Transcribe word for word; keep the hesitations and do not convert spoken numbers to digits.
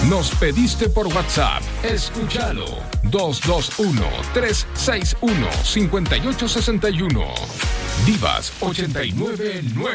Nos pediste por WhatsApp. Escúchalo. dos dos uno, tres seis uno, cinco ocho seis uno. Divas ochenta y nueve nueve.